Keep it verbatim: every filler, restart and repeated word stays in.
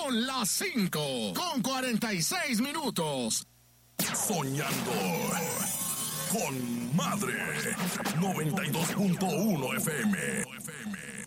Son las cinco con cuarenta y seis minutos. Soñando con Madre noventa y dos punto uno F M.